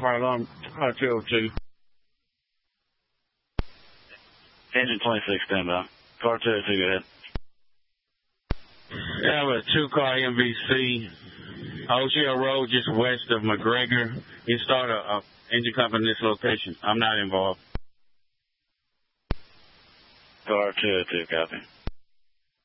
fire alarm, car 202. Engine 26, standby. Car 202, go ahead. Yeah, with a 2-car MVC, O'Shea Road, just west of McGregor. You start a engine company in this location. I'm not involved. Car 202, copy.